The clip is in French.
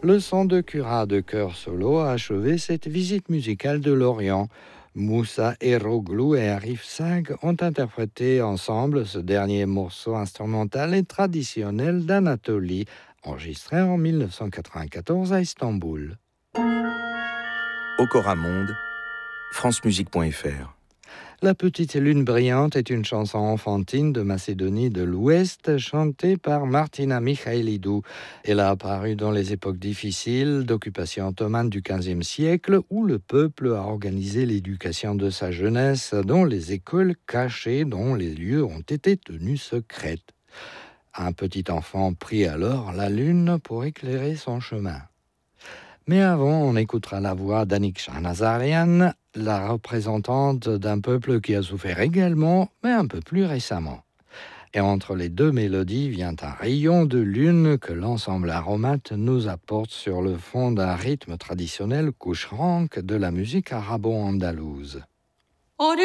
Le son de Cura de chœur solo a achevé cette visite musicale de l'Orient. Moussa Eroglou et Arif Sag ont interprété ensemble ce dernier morceau instrumental et traditionnel d'Anatolie, enregistré en 1994 à Istanbul. Okora Monde, francemusique.fr. La petite lune brillante est une chanson enfantine de Macédonie de l'Ouest chantée par Martina Michailidou. Elle a apparu dans les époques difficiles d'occupation ottomane du XVe siècle où le peuple a organisé l'éducation de sa jeunesse dans les écoles cachées dont les lieux ont été tenus secrets. Un petit enfant prit alors la lune pour éclairer son chemin. Mais avant, on écoutera la voix d'Annick Shahnazarian, la représentante d'un peuple qui a souffert également, mais un peu plus récemment. Et entre les deux mélodies vient un rayon de lune que l'ensemble aromate nous apporte sur le fond d'un rythme traditionnel couche-rank de la musique arabo-andalouse.